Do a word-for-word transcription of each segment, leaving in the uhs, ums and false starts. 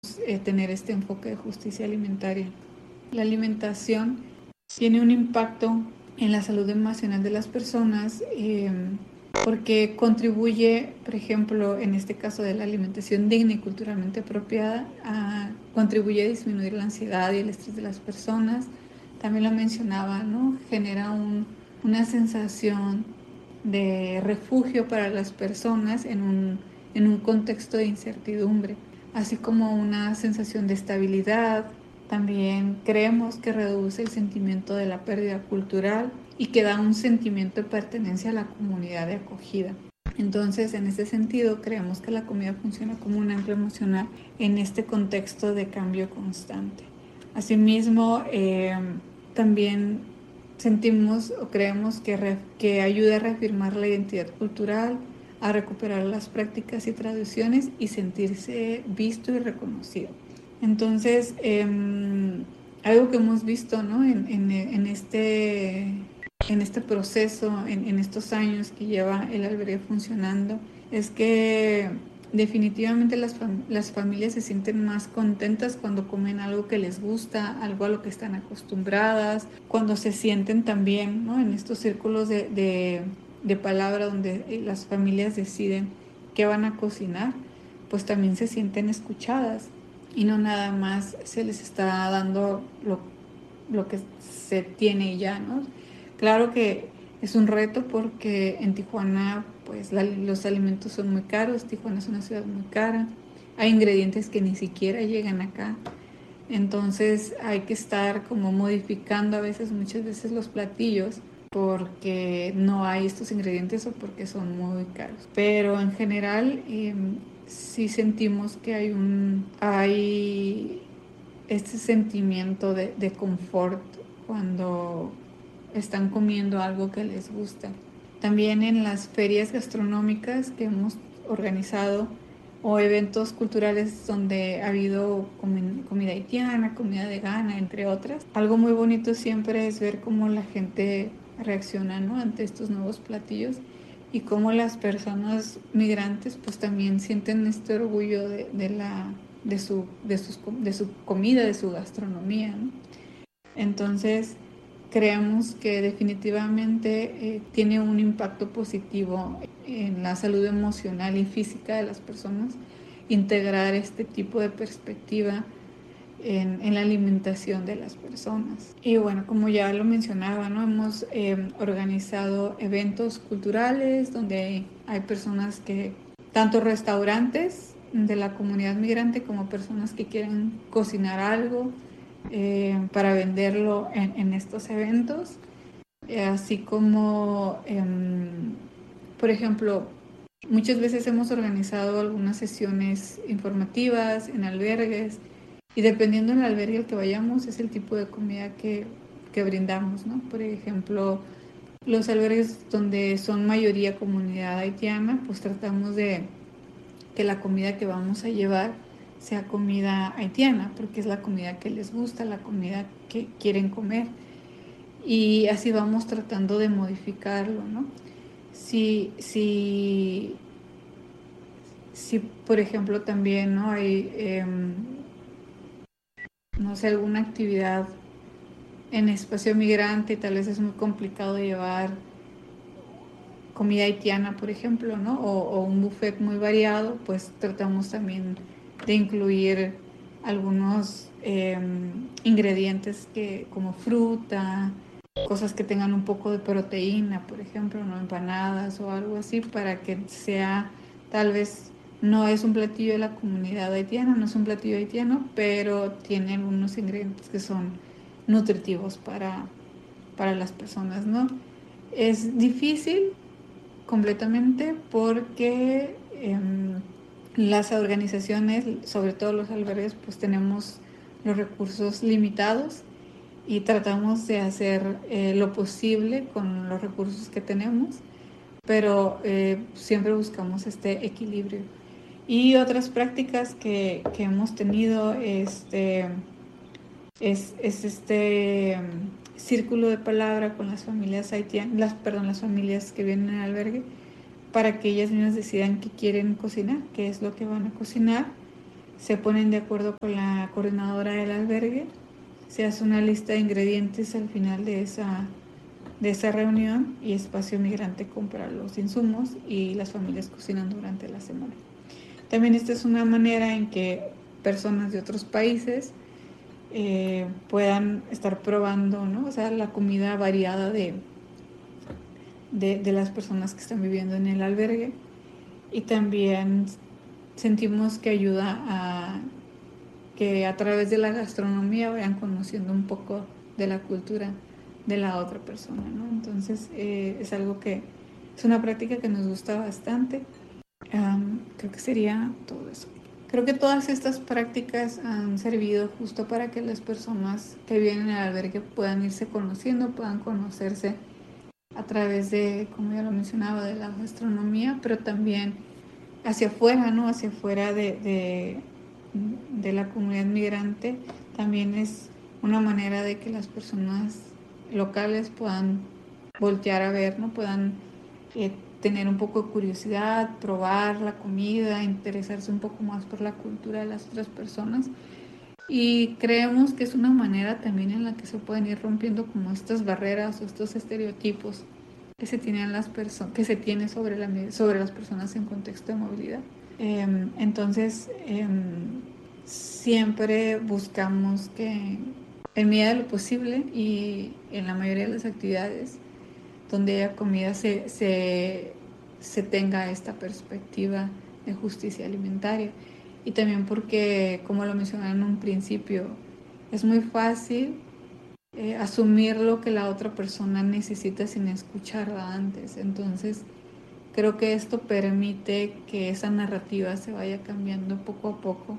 eh, tener este enfoque de justicia alimentaria. La alimentación tiene un impacto en la salud emocional de las personas eh, porque contribuye, por ejemplo, en este caso de la alimentación digna y culturalmente apropiada, a, contribuye a disminuir la ansiedad y el estrés de las personas. También lo mencionaba, ¿no? Genera un, una sensación de refugio para las personas en un, en un contexto de incertidumbre, así como una sensación de estabilidad. También creemos que reduce el sentimiento de la pérdida cultural y que da un sentimiento de pertenencia a la comunidad de acogida. Entonces, en ese sentido, creemos que la comida funciona como un ancla emocional en este contexto de cambio constante. Asimismo, eh, también sentimos o creemos que, re, que ayuda a reafirmar la identidad cultural, a recuperar las prácticas y tradiciones y sentirse visto y reconocido. Entonces, eh, algo que hemos visto, ¿no? en, en, en, este, en este proceso, en, en estos años que lleva el albergue funcionando, es que definitivamente las, fam las familias se sienten más contentas cuando comen algo que les gusta, algo a lo que están acostumbradas, cuando se sienten también, ¿no? En estos círculos de, de, de palabra donde las familias deciden qué van a cocinar, pues también se sienten escuchadas y no nada más se les está dando lo, lo que se tiene ya, ¿no? Claro que es un reto porque en Tijuana pues la, los alimentos son muy caros, Tijuana es una ciudad muy cara, hay ingredientes que ni siquiera llegan acá, entonces hay que estar como modificando a veces, muchas veces los platillos porque no hay estos ingredientes o porque son muy caros. Pero en general eh, sí sentimos que hay un hay este sentimiento de, de confort cuando están comiendo algo que les gusta. También en las ferias gastronómicas que hemos organizado o eventos culturales donde ha habido comida haitiana, comida de Ghana, entre otras. Algo muy bonito siempre es ver cómo la gente reacciona, ¿no? Ante estos nuevos platillos y cómo las personas migrantes pues también sienten este orgullo de, de, la, de, su, de, sus, de su comida, de su gastronomía, ¿no? Entonces, creemos que definitivamente eh, tiene un impacto positivo en la salud emocional y física de las personas integrar este tipo de perspectiva en, en la alimentación de las personas. Y bueno, como ya lo mencionaba, ¿no? Hemos eh, organizado eventos culturales donde hay personas que, tanto restaurantes de la comunidad migrante como personas que quieren cocinar algo eh, para venderlo en, en estos eventos, eh, así como, eh, por ejemplo, muchas veces hemos organizado algunas sesiones informativas en albergues y dependiendo del albergue al que vayamos es el tipo de comida que, que brindamos, ¿no? Por ejemplo, los albergues donde son mayoría comunidad haitiana, pues tratamos de que la comida que vamos a llevar sea comida haitiana, porque es la comida que les gusta, la comida que quieren comer. Y así vamos tratando de modificarlo, ¿no? Si, si, si por ejemplo, también no hay, eh, no sé, alguna actividad en espacio migrante, tal vez es muy complicado llevar comida haitiana, por ejemplo, ¿no? O, o un buffet muy variado, pues tratamos también de incluir algunos eh, ingredientes que, como fruta, cosas que tengan un poco de proteína, por ejemplo, ¿no? Empanadas o algo así, para que sea, tal vez no es un platillo de la comunidad haitiana, no es un platillo haitiano, pero tiene algunos ingredientes que son nutritivos para, para las personas, ¿no? Es difícil completamente porque eh, las organizaciones, sobre todo los albergues, pues tenemos los recursos limitados y tratamos de hacer eh, lo posible con los recursos que tenemos, pero eh, siempre buscamos este equilibrio. Y otras prácticas que, que hemos tenido este, es, es este um, círculo de palabra con las familias haitianas, las, perdón, las familias que vienen al albergue, para que ellas mismas decidan qué quieren cocinar, qué es lo que van a cocinar. se ponen de acuerdo con la coordinadora del albergue, se hace una lista de ingredientes al final de esa, de esa reunión y Espacio Migrante compra los insumos y las familias cocinan durante la semana. También esta es una manera en que personas de otros países eh, puedan estar probando, ¿no? O sea, la comida variada de, de, de las personas que están viviendo en el albergue, y también sentimos que ayuda a que a través de la gastronomía vayan conociendo un poco de la cultura de la otra persona, ¿no? Entonces eh, es algo que es una práctica que nos gusta bastante. Um, creo que sería todo eso. Creo que todas estas prácticas han servido justo para que las personas que vienen al albergue puedan irse conociendo, puedan conocerse a través de, como ya lo mencionaba, de la gastronomía, pero también hacia afuera, ¿no? Hacia afuera de, de, de la comunidad migrante. También es una manera de que las personas locales puedan voltear a ver, ¿no? Puedan eh, tener un poco de curiosidad, probar la comida, interesarse un poco más por la cultura de las otras personas. Y creemos que es una manera también en la que se pueden ir rompiendo como estas barreras o estos estereotipos que se tienen las personas, que se tiene sobre, la, sobre las personas en contexto de movilidad. Eh, entonces, eh, siempre buscamos que en medida de lo posible y en la mayoría de las actividades donde haya comida se, se, se tenga esta perspectiva de justicia alimentaria. Y también porque, como lo mencioné en un principio, es muy fácil eh, asumir lo que la otra persona necesita sin escucharla antes. Entonces, creo que esto permite que esa narrativa se vaya cambiando poco a poco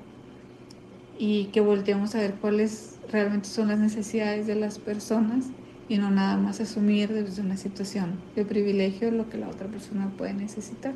y que volteemos a ver cuáles realmente son las necesidades de las personas y no nada más asumir desde una situación de privilegio lo que la otra persona puede necesitar.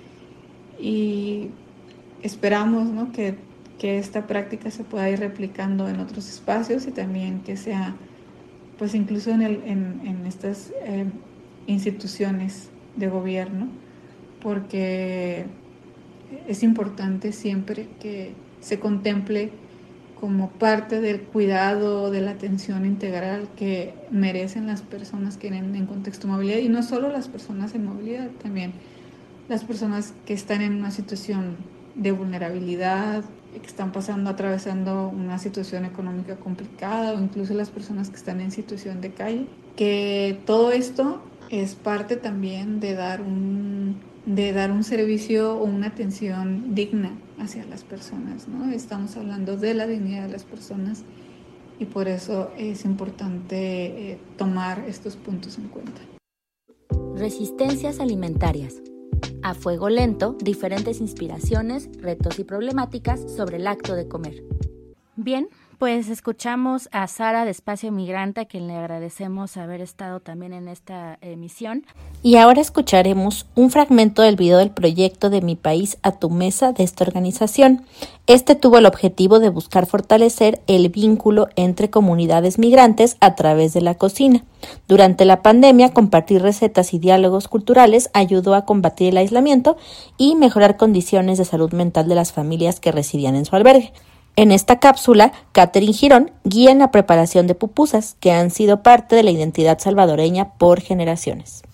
Y esperamos, ¿no?, que, que esta práctica se pueda ir replicando en otros espacios y también que sea, pues incluso en, el, en, en estas eh, instituciones de gobierno, porque es importante siempre que se contemple como parte del cuidado, de la atención integral que merecen las personas que vienen en contexto de movilidad, y no solo las personas en movilidad, también las personas que están en una situación de vulnerabilidad, que están pasando, atravesando una situación económica complicada, o incluso las personas que están en situación de calle, que todo esto es parte también de dar un, de dar un servicio o una atención digna hacia las personas, ¿no? Estamos hablando de la dignidad de las personas y por eso es importante eh, tomar estos puntos en cuenta. Resistencias alimentarias. A fuego lento, diferentes inspiraciones, retos y problemáticas sobre el acto de comer. Bien, pues escuchamos a Sara de Espacio Migrante, a quien le agradecemos haber estado también en esta emisión. Y ahora escucharemos un fragmento del video del proyecto de Mi País a tu Mesa de esta organización. Este tuvo el objetivo de buscar fortalecer el vínculo entre comunidades migrantes a través de la cocina. Durante la pandemia, compartir recetas y diálogos culturales ayudó a combatir el aislamiento y mejorar condiciones de salud mental de las familias que residían en su albergue. En esta cápsula, Catherine Girón guía en la preparación de pupusas, que han sido parte de la identidad salvadoreña por generaciones.